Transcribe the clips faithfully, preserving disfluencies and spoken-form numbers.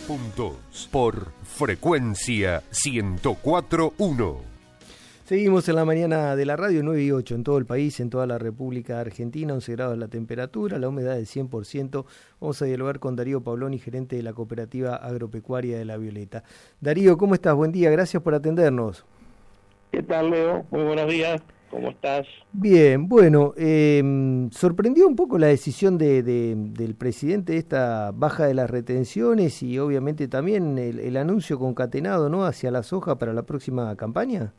puntos por frecuencia ciento cuatro punto uno. Seguimos en la mañana de la radio, nueve y ocho en todo el país, en toda la República Argentina, once grados la temperatura, la humedad del cien por ciento. Vamos a dialogar con Darío Pauloni, gerente de la Cooperativa Agropecuaria de La Violeta. Darío, ¿cómo estás? Buen día, gracias por atendernos. ¿Qué tal, Leo? Muy buenos días, ¿cómo estás? Bien, bueno, eh, sorprendió un poco la decisión de, de, del presidente de esta baja de las retenciones y obviamente también el, el anuncio concatenado, ¿no?, hacia la soja para la próxima campaña.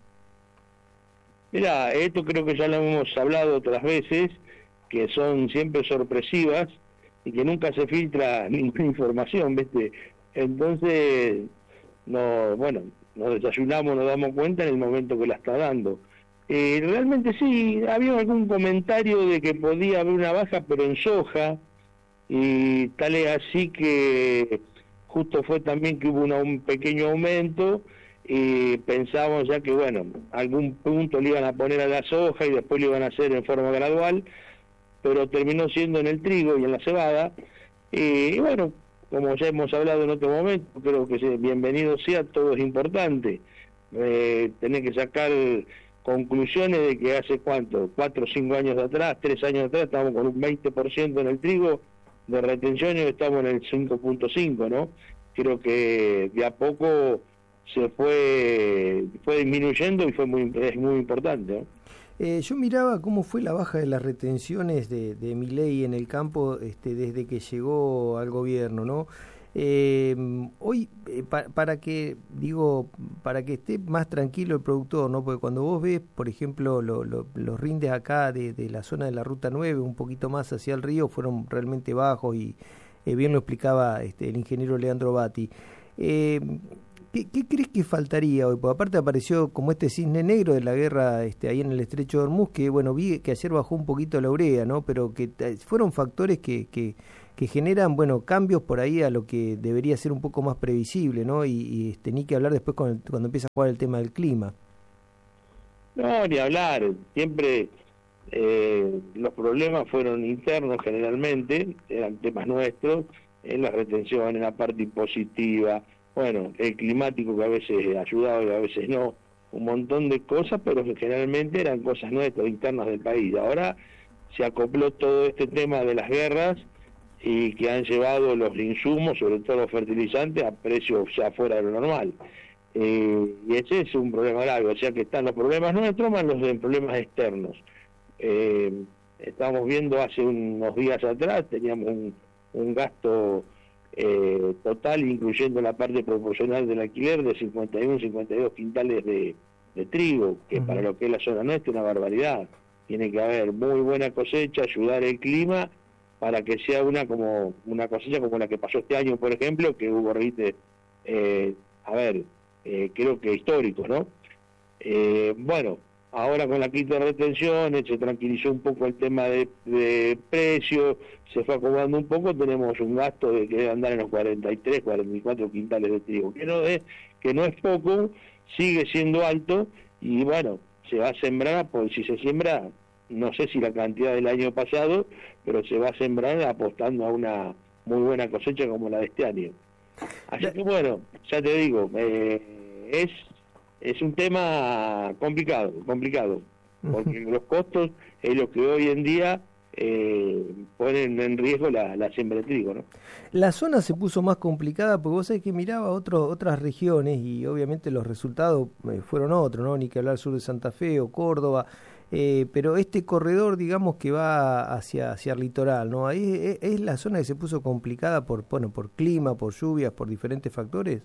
Mira, esto creo que ya lo hemos hablado otras veces, que son siempre sorpresivas y que nunca se filtra ninguna información, ¿viste? Entonces, no, bueno, nos desayunamos, nos damos cuenta en el momento que la está dando. Eh, realmente sí, había algún comentario de que podía haber una baja, pero en soja, y tal es así que justo fue también que hubo una, un pequeño aumento, y pensábamos ya que, bueno, algún punto le iban a poner a la soja y después lo iban a hacer en forma gradual, pero terminó siendo en el trigo y en la cebada, y bueno, como ya hemos hablado en otro momento, creo que bienvenido sea, todo es importante. Eh, tenés que sacar conclusiones de que hace cuánto, cuatro o cinco años atrás, tres años atrás, estábamos con un veinte por ciento en el trigo de retención y hoy estamos en el cinco punto cinco, ¿no? Creo que de a poco se fue fue disminuyendo y fue muy es muy importante, ¿no? Eh, yo miraba cómo fue la baja de las retenciones de, de Milei en el campo este, desde que llegó al gobierno, ¿no? Eh, hoy, eh, pa, para que digo para que esté más tranquilo el productor, ¿no? Porque cuando vos ves, por ejemplo, lo, lo, los rindes acá de, de la zona de la Ruta nueve, un poquito más hacia el río, fueron realmente bajos y eh, bien lo explicaba este, el ingeniero Leandro Batti. Eh, ¿Qué, ¿Qué crees que faltaría hoy? Porque aparte apareció como este cisne negro de la guerra este, ahí en el estrecho de Hormuz, que bueno, vi que ayer bajó un poquito la urea, ¿no? Pero que eh, fueron factores que, que, que generan, bueno, cambios por ahí a lo que debería ser un poco más previsible, ¿no? Y, y este, ni que hablar después con el, cuando empieza a jugar el tema del clima. No, ni hablar, siempre eh, los problemas fueron internos generalmente, eran temas nuestros, en la retención, en la parte impositiva, bueno, el climático que a veces ayudaba y a veces no, un montón de cosas, pero que generalmente eran cosas nuestras, internas del país. Ahora se acopló todo este tema de las guerras y que han llevado los insumos, sobre todo los fertilizantes, a precios ya fuera de lo normal. Eh, y ese es un problema grave, o sea que están los problemas nuestros más los de problemas externos. Eh, estamos viendo hace unos días atrás, teníamos un, un gasto Eh, total, incluyendo la parte proporcional del alquiler, de cincuenta y uno, cincuenta y dos quintales de, de trigo, que uh-huh. para lo que es la zona nuestra es una barbaridad. Tiene que haber muy buena cosecha, ayudar el clima para que sea una como una cosecha como la que pasó este año, por ejemplo, que hubo rindes, eh, a ver, eh, creo que históricos, ¿no? Eh, bueno, ahora con la quinta de retenciones se tranquilizó un poco el tema de, de precios, se fue acomodando un poco, tenemos un gasto de que debe andar en los cuarenta y tres, cuarenta y cuatro quintales de trigo, que no es, que no es poco, sigue siendo alto, y bueno, se va a sembrar, pues si se siembra, no sé si la cantidad del año pasado, pero se va a sembrar apostando a una muy buena cosecha como la de este año. Así que bueno, ya te digo, eh, es... Es un tema complicado, complicado, porque los costos es lo que hoy en día eh, ponen en riesgo la, la siembra de trigo, ¿no? La zona se puso más complicada porque vos sabés que miraba otro, otras regiones y obviamente los resultados eh, fueron otros, ¿no? Ni que hablar sur de Santa Fe o Córdoba, eh, pero este corredor, digamos, que va hacia, hacia el litoral, ¿no? Ahí es, es la zona que se puso complicada por, bueno, por clima, por lluvias, por diferentes factores.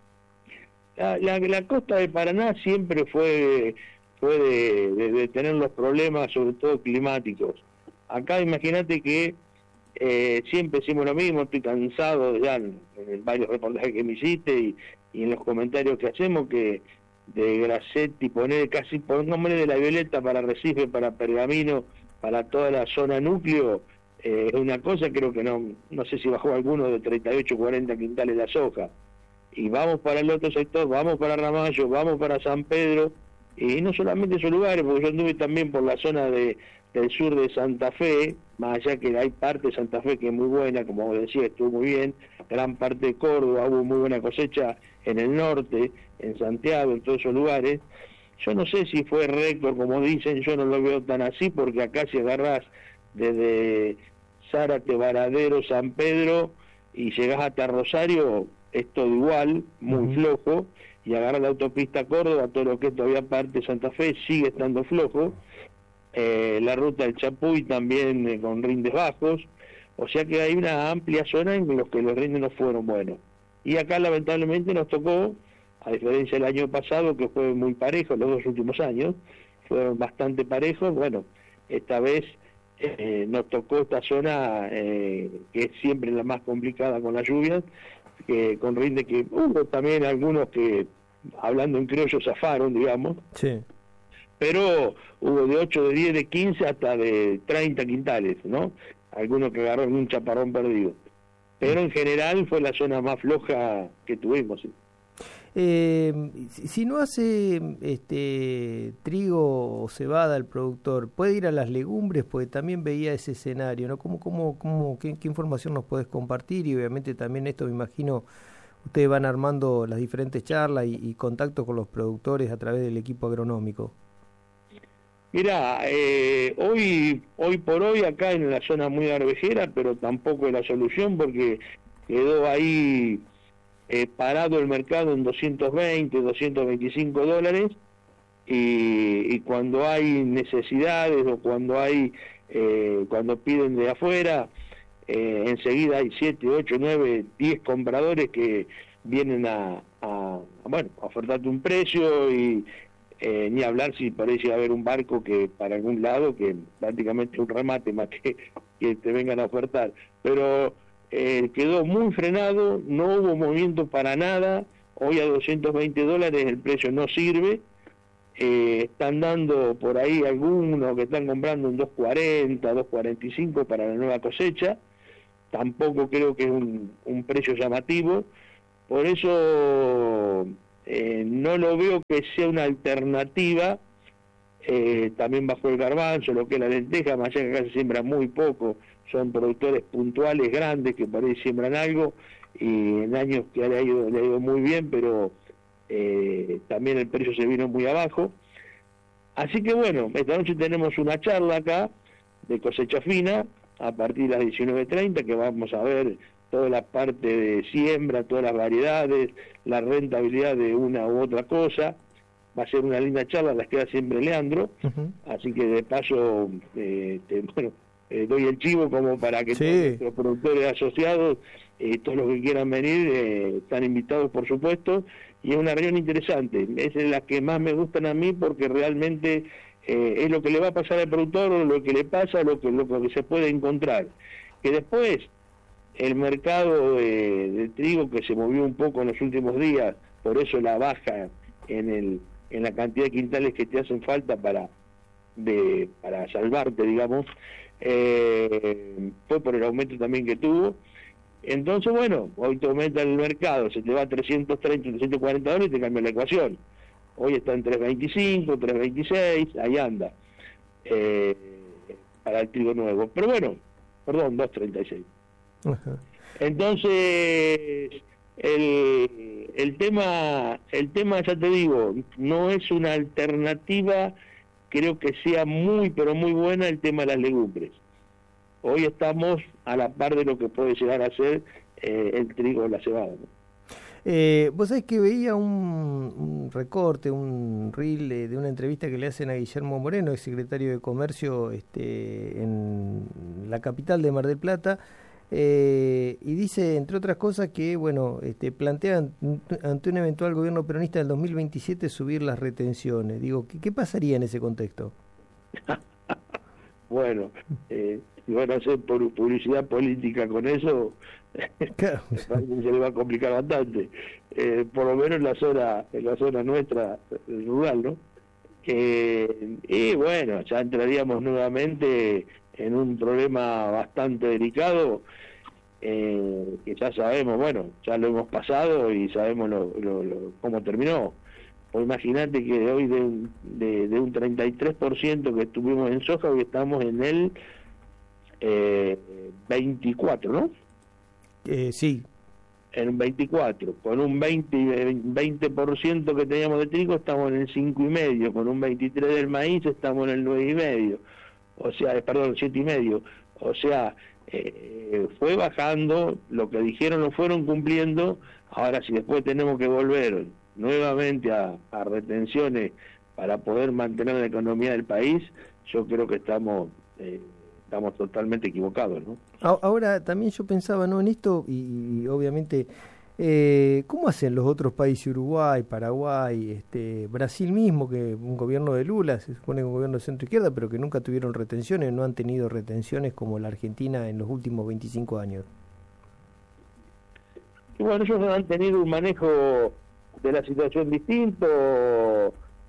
La, la, la costa de Paraná siempre fue fue de, de, de tener los problemas, sobre todo climáticos. Acá imagínate que eh, siempre decimos lo mismo, estoy cansado ya en, en varios reportajes que me hiciste y, y en los comentarios que hacemos, que de Gracetti poner casi, pongámosle de La Violeta para Recife, para Pergamino, para toda la zona núcleo, eh, es una cosa, creo que no no sé si bajó alguno de treinta y ocho, cuarenta quintales la soja. Y vamos para el otro sector, vamos para Ramallo, vamos para San Pedro, y no solamente esos lugares, porque yo anduve también por la zona de del sur de Santa Fe, más allá que hay parte de Santa Fe que es muy buena, como decía, estuvo muy bien, gran parte de Córdoba, hubo muy buena cosecha en el norte, en Santiago, en todos esos lugares. Yo no sé si fue récord, como dicen, yo no lo veo tan así, porque acá si agarrás desde Zárate, Varadero, San Pedro, y llegás hasta Rosario, es todo igual, muy uh-huh. flojo, y agarrás la autopista Córdoba, todo lo que es todavía parte de Santa Fe, sigue estando flojo. Eh, la ruta del Chapuy también eh, con rindes bajos, o sea que hay una amplia zona en los que los rindes no fueron buenos. Y acá lamentablemente nos tocó, a diferencia del año pasado, que fue muy parejo, los dos últimos años, fueron bastante parejos, bueno, esta vez eh, nos tocó esta zona eh, que es siempre la más complicada con las lluvias, que con rindes que hubo también algunos que, hablando en criollo, zafaron, digamos. Sí. Pero hubo de ocho, de diez, de quince hasta de treinta quintales, ¿no? Algunos que agarraron un chaparrón perdido. Pero en general fue la zona más floja que tuvimos. ¿Sí? Eh, si no hace este trigo o cebada el productor, ¿puede ir a las legumbres? Porque también veía ese escenario, ¿no? ¿Cómo, cómo, cómo, qué, qué información nos podés compartir? Y obviamente también esto, me imagino, ustedes van armando las diferentes charlas y, y contactos con los productores a través del equipo agronómico. Mira, eh, hoy hoy por hoy acá en la zona muy arvejera, pero tampoco es la solución porque quedó ahí eh, parado el mercado en doscientos veinte, doscientos veinticinco dólares y, y cuando hay necesidades o cuando hay eh, cuando piden de afuera, eh, enseguida hay siete, ocho, nueve, diez compradores que vienen a, a, a bueno, a ofertarte un precio y Eh, ni hablar si parece haber un barco que para algún lado, que prácticamente un remate más que, que te vengan a ofertar. Pero eh, quedó muy frenado, no hubo movimiento para nada, hoy a doscientos veinte dólares el precio no sirve, eh, están dando por ahí algunos que están comprando en dos cuarenta, dos cuarenta y cinco para la nueva cosecha, tampoco creo que es un, un precio llamativo, por eso... Eh, no lo veo que sea una alternativa, eh, también bajo el garbanzo, lo que es la lenteja, más allá que acá se siembra muy poco, son productores puntuales grandes que por ahí siembran algo, y en años que le ha ido, le ha ido muy bien, pero eh, también el precio se vino muy abajo. Así que bueno, esta noche tenemos una charla acá de cosecha fina, a partir de las diecinueve treinta, que vamos a ver toda la parte de siembra, todas las variedades, la rentabilidad de una u otra cosa. Va a ser una linda charla, las queda siempre Leandro, uh-huh. Así que de paso eh, te, bueno, eh, doy el chivo como para que sí. Todos los productores asociados, eh, todos los que quieran venir, eh, están invitados por supuesto, y es una reunión interesante, es de las que más me gustan a mí porque realmente eh, es lo que le va a pasar al productor, o lo que le pasa, lo que, lo que se puede encontrar, que después el mercado de, de trigo que se movió un poco en los últimos días, por eso la baja en el en la cantidad de quintales que te hacen falta para de para salvarte, digamos, eh, fue por el aumento también que tuvo. Entonces, bueno, hoy te aumenta el mercado, se te va a trescientos treinta, trescientos cuarenta dólares y te cambia la ecuación. Hoy está en trescientos veinticinco, trescientos veintiséis, ahí anda, eh, para el trigo nuevo. Pero bueno, perdón, doscientos treinta y seis. Uh-huh. Entonces el, el tema el tema ya te digo, no es una alternativa, creo que sea muy pero muy buena el tema de las legumbres. Hoy estamos a la par de lo que puede llegar a ser eh, el trigo o la cebada, ¿no? Eh, vos sabés que veía un, un recorte, un reel de, de una entrevista que le hacen a Guillermo Moreno, ex secretario de Comercio este, en la capital de Mar del Plata. Eh, y dice, entre otras cosas, que bueno, este, plantean ante un eventual gobierno peronista del dos mil veintisiete subir las retenciones. Digo, ¿qué, qué pasaría en ese contexto? Bueno, eh, si van a hacer por publicidad política con eso, claro. Se le va a complicar bastante. Eh, por lo menos en la zona, en la zona nuestra rural, ¿no? Eh, y bueno, ya entraríamos nuevamente en un problema bastante delicado, eh, que ya sabemos, bueno, ya lo hemos pasado y sabemos lo, lo, lo, cómo terminó. Pues imagínate que hoy de un, de, de un treinta y tres por ciento que estuvimos en soja, hoy estamos en el eh, veinticuatro, ¿no? Eh, sí. En un veinticuatro, con un veinte por ciento que teníamos de trigo estamos en el cinco y medio, con un veintitrés del maíz estamos en el nueve y medio, o sea, perdón, siete y medio, o sea, eh, fue bajando, lo que dijeron lo fueron cumpliendo. Ahora si después tenemos que volver nuevamente a, a retenciones para poder mantener la economía del país, yo creo que estamos eh, estamos totalmente equivocados, ¿no? Ahora también yo pensaba, ¿no?, en esto y, y obviamente eh, ¿cómo hacen los otros países, Uruguay, Paraguay, este, Brasil mismo, que un gobierno de Lula, se supone que un gobierno de centro izquierda, pero que nunca tuvieron retenciones, no han tenido retenciones como la Argentina en los últimos veinticinco años? Y bueno, ellos han tenido un manejo de la situación distinto,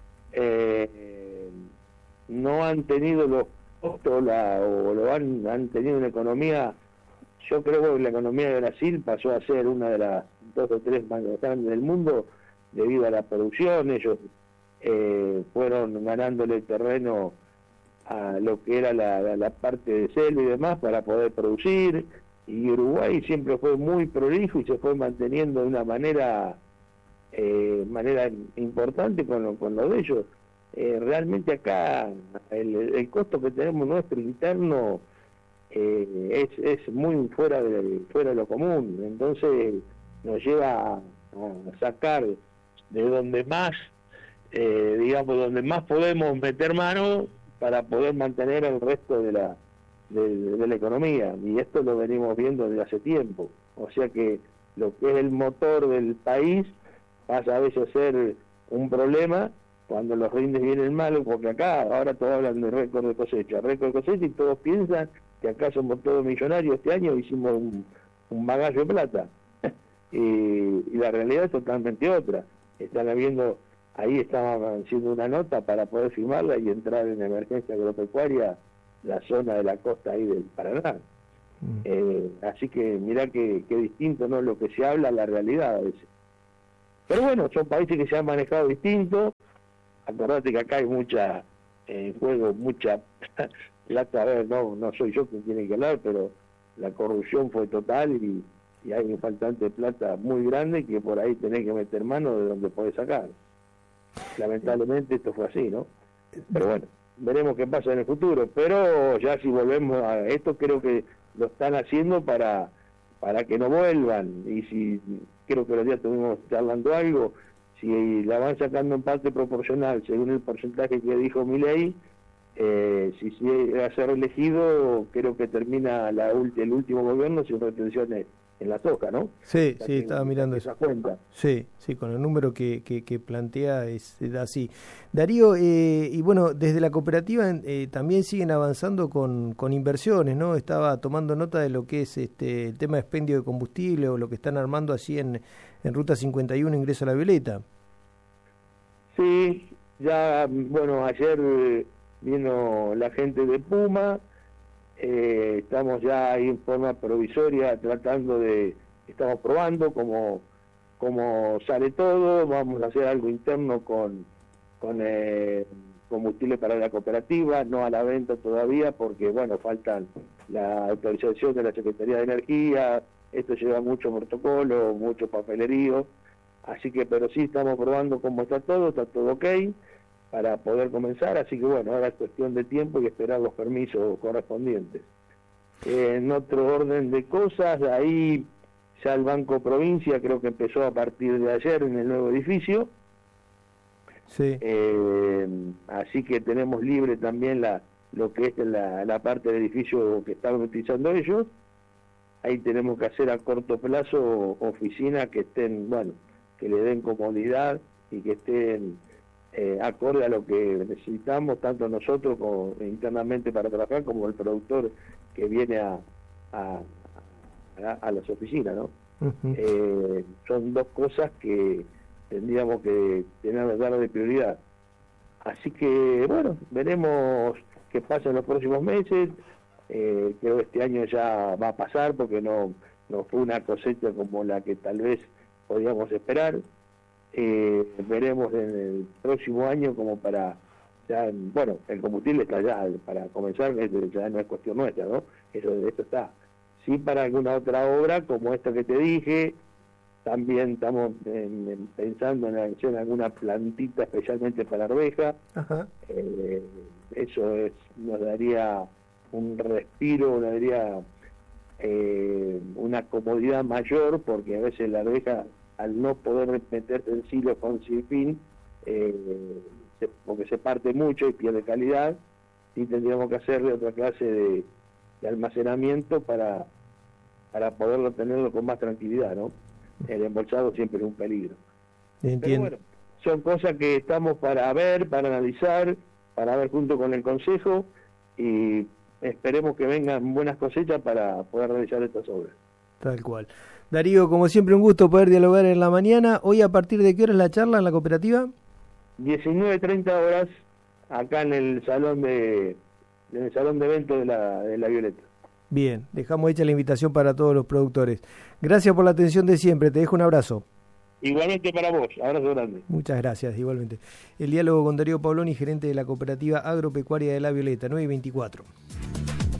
eh, no han tenido los costos la, o lo han, han tenido una economía. Yo creo que la economía de Brasil pasó a ser una de las dos o tres más grandes del mundo debido a la producción. Ellos eh, fueron ganándole terreno a lo que era la, la, la parte de selva y demás para poder producir, y Uruguay siempre fue muy prolijo y se fue manteniendo de una manera eh, manera importante con lo, con lo de ellos. Eh, realmente acá el, el costo que tenemos nuestro interno eh, es, es muy fuera de, fuera de lo común, entonces nos lleva a, a sacar de donde más, eh, digamos, donde más podemos meter mano para poder mantener el resto de la de, de la economía, y esto lo venimos viendo desde hace tiempo. O sea que lo que es el motor del país pasa a veces a ser un problema cuando los rindes vienen malos, porque acá ahora todos hablan de récord de cosecha, récord de cosecha, y todos piensan que acá somos todos millonarios. Este año hicimos un, un bagazo de plata y, y la realidad es totalmente otra. Están habiendo, ahí estaban haciendo una nota para poder firmarla y entrar en emergencia agropecuaria la zona de la costa ahí del Paraná. Mm. Eh, así que mirá que, que distinto, ¿no?, lo que se habla, la realidad a veces. Pero bueno, son países que se han manejado distinto. Acordate que acá hay mucha, en eh, juego, mucha plata. A ver, no, no soy yo quien tiene que hablar, pero la corrupción fue total y, y hay un faltante de plata muy grande que por ahí tenés que meter mano de donde podés sacar. Lamentablemente esto fue así, ¿no? Pero bueno, veremos qué pasa en el futuro. Pero ya si volvemos a esto, creo que lo están haciendo para para que no vuelvan. Y si creo que los días estuvimos charlando algo, si la van sacando en parte proporcional según el porcentaje que dijo Milei, eh, si llega a ser elegido, creo que termina la ulti, el último gobierno sin retenciones en la soja, ¿no? Sí, sí, estaba mirando esa cuenta. Sí, sí, con el número que, que, que plantea es, es así. Darío, eh, y bueno, desde la cooperativa eh, también siguen avanzando con, con inversiones, ¿no? Estaba tomando nota de lo que es este el tema de expendio de combustible o lo que están armando así en, en Ruta cincuenta y uno, ingreso a La Violeta. Sí, ya, bueno, ayer eh, vino la gente de Puma. Eh, estamos ya ahí en forma provisoria tratando de, estamos probando cómo, cómo sale todo. Vamos a hacer algo interno con, con eh, combustible para la cooperativa, no a la venta todavía porque, bueno, faltan la autorización de la Secretaría de Energía, esto lleva mucho protocolo, mucho papelerío, así que, pero sí estamos probando cómo está todo, está todo ok para poder comenzar, así que bueno, ahora es cuestión de tiempo y esperar los permisos correspondientes. Eh, en otro orden de cosas, ahí ya el Banco Provincia creo que empezó a partir de ayer en el nuevo edificio, sí. Eh, así que tenemos libre también la lo que es la, la parte del edificio que estaban utilizando ellos. Ahí tenemos que hacer a corto plazo oficinas que estén, bueno, que le den comodidad y que estén Eh, acorde a lo que necesitamos, tanto nosotros como internamente para trabajar, como el productor que viene a, a, a, a las oficinas, ¿no? Uh-huh. Eh, son dos cosas que tendríamos que tener que dar de prioridad. Así que, bueno, veremos qué pasa en los próximos meses. Eh, creo que este año ya va a pasar porque no, no fue una cosecha como la que tal vez podíamos esperar. Eh, veremos en el próximo año como para ya, bueno, el combustible está ya para comenzar, ya no es cuestión nuestra, ¿no? eso, eso está. Sí, para alguna otra obra, como esta que te dije, también estamos en, en, pensando en hacer alguna plantita especialmente para arveja. Ajá. Eh, eso es, nos daría un respiro, nos daría eh, una comodidad mayor, porque a veces la arveja, al no poder meterse en silos con silfín, eh, se, porque se parte mucho y pierde calidad, sí tendríamos que hacerle otra clase de, de almacenamiento para, para poderlo tenerlo con más tranquilidad, ¿no? El embolsado siempre es un peligro. Entiendo. Pero bueno, son cosas que estamos para ver, para analizar, para ver junto con el Consejo, y esperemos que vengan buenas cosechas para poder realizar estas obras. Tal cual. Darío, como siempre, un gusto poder dialogar en la mañana. Hoy, ¿a partir de qué hora es la charla en la cooperativa? diecinueve treinta horas, acá en el salón de en el salón de eventos de la, de la Violeta. Bien, dejamos hecha la invitación para todos los productores. Gracias por la atención de siempre, te dejo un abrazo. Igualmente para vos, abrazo grande. Muchas gracias, igualmente. El diálogo con Darío Paoloni, gerente de la cooperativa agropecuaria de La Violeta, nueve y veinticuatro.